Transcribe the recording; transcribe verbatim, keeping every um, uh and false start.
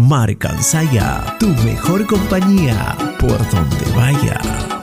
Marca Ansaya, tu mejor compañía por donde vaya.